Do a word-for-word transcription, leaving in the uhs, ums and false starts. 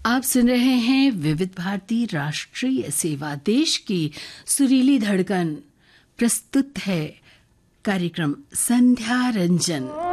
आप सुन रहे हैं विविध भारती राष्ट्रीय सेवा, देश की सुरीली धड़कन। प्रस्तुत है कार्यक्रम संध्या रंजन।